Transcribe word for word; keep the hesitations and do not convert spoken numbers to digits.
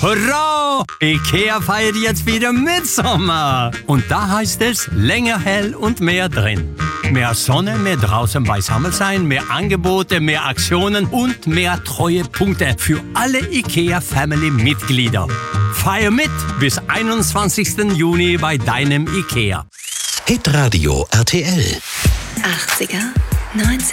Hurra! IKEA feiert jetzt wieder Mitsommer. Und da heißt es länger hell und mehr drin. Mehr Sonne, mehr draußen beisammen sein, mehr Angebote, mehr Aktionen und mehr Treuepunkte für alle IKEA-Family-Mitglieder. Feier mit bis einundzwanzigsten Juni bei deinem IKEA. Hitradio R T L. achtziger, neunziger